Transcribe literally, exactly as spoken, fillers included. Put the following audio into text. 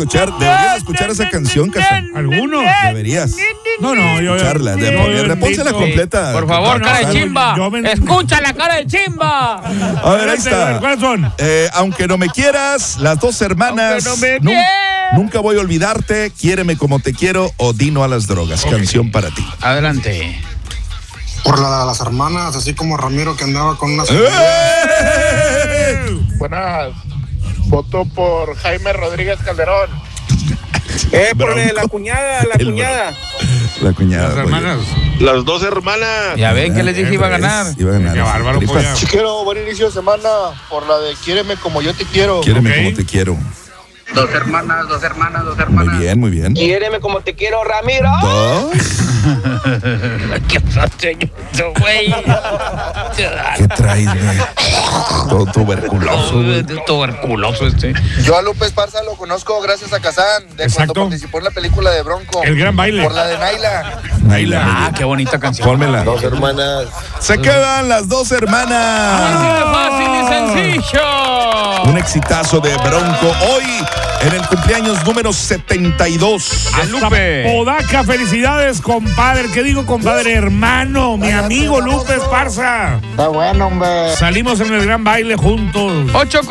escuchar, deberías escuchar esa canción, Kazan. ¿Algunos? Deberías. No, no, yo... Escucharla, de yo poner, repónsela completa. Por favor, No, cara de Kazan. chimba. yo me- Escucha la cara de chimba. A ver, ahí está. ¿Cuáles son? Eh, aunque no me quieras, las dos hermanas. Aunque no me nun- quieras. Nunca voy a olvidarte, quiéreme como te quiero o Dino a las drogas. Canción para ti. Adelante. Por la de las hermanas, así como Ramiro que andaba con unas... ¡Eh! Buenas. Voto por Jaime Rodríguez Calderón. Eh, por Bronco. la cuñada, la El cuñada. La cuñada. Las muy hermanas. Las dos hermanas. Ya ven que les dije iba a ganar. Iba a ganar. Qué bárbaro, Tripas. polla. Quiero buen inicio de semana por la de Quiéreme como yo te quiero. Quiéreme Ok. como te quiero. Dos hermanas, dos hermanas, dos Muy hermanas. bien, muy bien. Quiéreme como te quiero, Ramiro. Dos. ¿Qué pasa, güey? ¿Qué traes, güey? Todo tuberculoso. güey. Tuberculoso este. Yo a Lupe Esparza lo conozco gracias a Kazán, de Exacto. cuando participó en la película de Bronco. El gran baile. Por la de Naila. Naila, muy Ah, bien. qué bonita canción. Pónmela. Dos hermanas. Se quedan las dos Así hermanas. de fácil y sencillo. Un exitazo de Bronco hoy en el cumpleaños número setenta y dos. A Lupe. Podaca, felicidades, compadre. ¿Qué digo, compadre? Hermano, mi amigo Lupe Esparza. Está bueno, hombre. Salimos en el gran baile juntos. Ocho